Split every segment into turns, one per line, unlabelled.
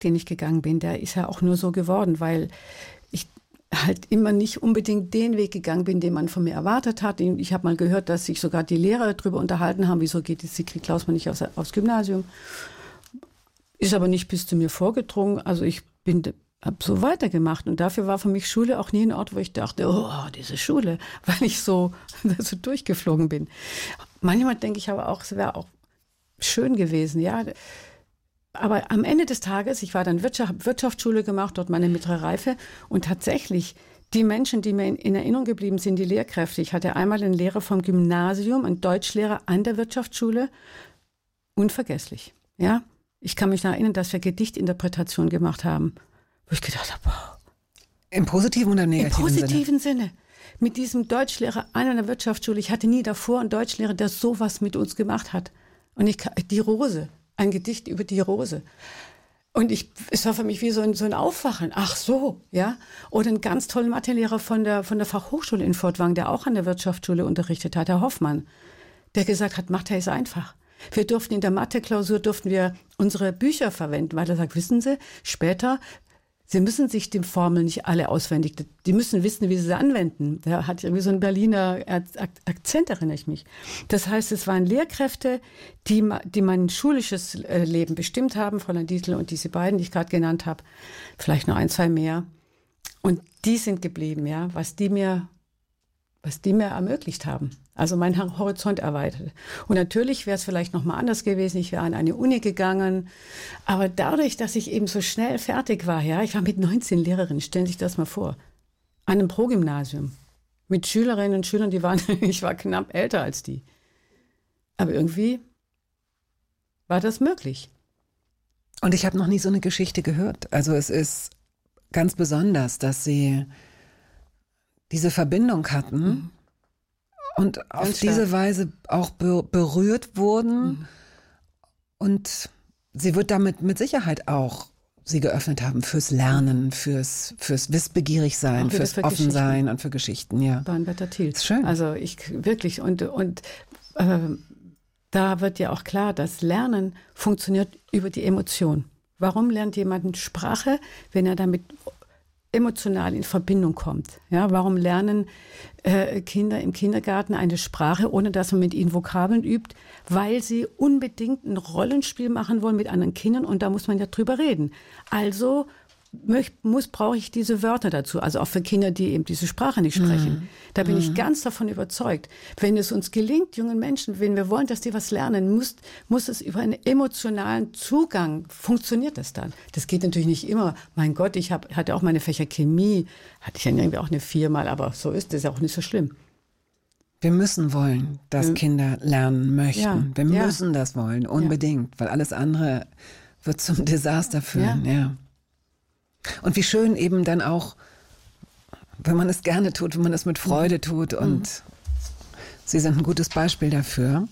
den ich gegangen bin, der ist ja auch nur so geworden, weil ich halt immer nicht unbedingt den Weg gegangen bin, den man von mir erwartet hat. Ich habe mal gehört, dass sich sogar die Lehrer darüber unterhalten haben, wieso geht die Sigrid Klausmann nicht aufs Gymnasium. Ist aber nicht bis zu mir vorgedrungen. Also ich habe so weitergemacht. Und dafür war für mich Schule auch nie ein Ort, wo ich dachte, oh, diese Schule, weil ich so durchgeflogen bin. Manchmal denke ich aber auch, es wäre auch schön gewesen, ja. Aber am Ende des Tages, ich war dann Wirtschaftsschule gemacht, dort meine mittlere Reife. Und tatsächlich, die Menschen, die mir in Erinnerung geblieben sind, die Lehrkräfte. Ich hatte einmal einen Lehrer vom Gymnasium, einen Deutschlehrer an der Wirtschaftsschule. Unvergesslich, ja. Ich kann mich noch erinnern, dass wir Gedichtinterpretation gemacht haben. Wo ich gedacht habe, wow.
Im positiven oder negativen Sinne? Im positiven
Sinne. Mit diesem Deutschlehrer an einer Wirtschaftsschule. Ich hatte nie davor einen Deutschlehrer, der sowas mit uns gemacht hat. Und die Rose. Ein Gedicht über die Rose. Und es war für mich wie so ein Aufwachen. Ach so, ja. Oder einen ganz tollen Mathelehrer von der Fachhochschule in Furtwangen, der auch an der Wirtschaftsschule unterrichtet hat, Herr Hoffmann, der gesagt hat, Mathe ist einfach. Wir durften in der Mathe-Klausur unsere Bücher verwenden, weil er sagt, wissen Sie, später, Sie müssen sich die Formeln nicht alle auswendig, die müssen wissen, wie sie sie anwenden. Der hat irgendwie so einen Berliner Akzent, erinnere ich mich. Das heißt, es waren Lehrkräfte, die mein schulisches Leben bestimmt haben, Fräulein Dietl und diese beiden, die ich gerade genannt habe, vielleicht noch 1, 2 mehr. Und die sind geblieben, ja, was die mir ermöglicht haben. Also mein Horizont erweitert. Und natürlich wäre es vielleicht noch mal anders gewesen. Ich wäre an eine Uni gegangen. Aber dadurch, dass ich eben so schnell fertig war, ja, ich war mit 19 Lehrerinnen, stellen Sie sich das mal vor, an einem Progymnasium mit Schülerinnen und Schülern, ich war knapp älter als die. Aber irgendwie war das möglich.
Und ich habe noch nie so eine Geschichte gehört. Also es ist ganz besonders, dass Sie diese Verbindung hatten und auf diese Weise auch berührt wurden. Und sie wird damit mit Sicherheit auch sie geöffnet haben fürs Lernen, fürs wissbegierig sein, fürs offen sein und für Geschichten. Ja.
Bahnwetter-Thiel.
Ist schön.
Also wirklich und da wird ja auch klar, dass Lernen funktioniert über die Emotion. Warum lernt jemand eine Sprache, wenn er damit emotional in Verbindung kommt? Ja, warum lernen Kinder im Kindergarten eine Sprache, ohne dass man mit ihnen Vokabeln übt? Weil sie unbedingt ein Rollenspiel machen wollen mit anderen Kindern und da muss man ja drüber reden. Also brauche ich diese Wörter dazu, also auch für Kinder, die eben diese Sprache nicht sprechen. Da bin ich ganz davon überzeugt. Wenn es uns gelingt, jungen Menschen, wenn wir wollen, dass die was lernen, muss es über einen emotionalen Zugang, funktioniert das dann. Das geht natürlich nicht immer. Mein Gott, ich hatte auch meine Fächer Chemie, hatte ich ja irgendwie auch eine 4 mal, aber so ist es auch nicht so schlimm.
Wir müssen wollen, dass Kinder lernen möchten. Ja, wir müssen das wollen, unbedingt, weil alles andere wird zum Desaster führen. Ja. Und wie schön eben dann auch, wenn man es gerne tut, wenn man es mit Freude tut. Und Sie sind ein gutes Beispiel dafür.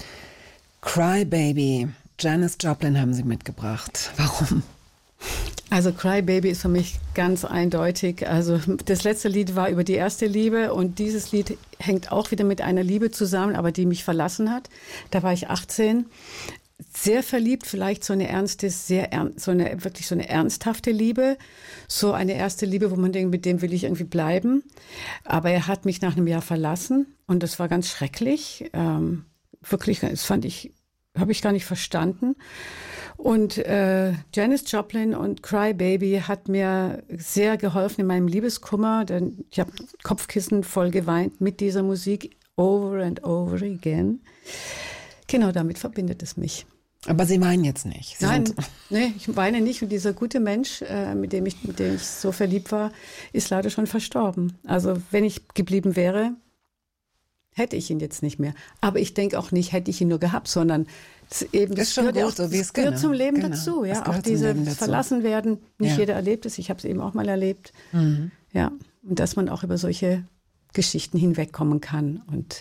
Cry Baby, Janis Joplin haben Sie mitgebracht. Warum?
Also Cry Baby ist für mich ganz eindeutig. Also das letzte Lied war über die erste Liebe und dieses Lied hängt auch wieder mit einer Liebe zusammen, aber die mich verlassen hat. Da war ich 18. Sehr verliebt, vielleicht so eine wirklich so eine ernsthafte Liebe, so eine erste Liebe, wo man denkt, mit dem will ich irgendwie bleiben. Aber er hat mich nach einem Jahr verlassen und das war ganz schrecklich. Wirklich, das habe ich gar nicht verstanden. Und Janis Joplin und Cry Baby hat mir sehr geholfen in meinem Liebeskummer, denn ich habe Kopfkissen voll geweint mit dieser Musik, over and over again. Genau, damit verbindet es mich.
Aber Sie weinen jetzt nicht.
Nein, ich weine nicht. Und dieser gute Mensch, mit dem ich so verliebt war, ist leider schon verstorben. Also wenn ich geblieben wäre, hätte ich ihn jetzt nicht mehr. Aber ich denke auch nicht, hätte ich ihn nur gehabt, sondern das gehört zum Leben dazu. Ja? Auch dieses Verlassenwerden, nicht jeder erlebt es. Ich habe es eben auch mal erlebt. Ja, und dass man auch über solche Geschichten hinwegkommen kann und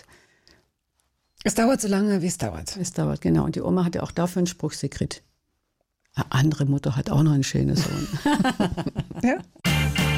es dauert so lange, wie es dauert.
Es dauert, genau. Und die Oma hatte auch dafür einen Spruch, Sigrid. Eine andere Mutter hat auch noch einen schönen Sohn.
Ja.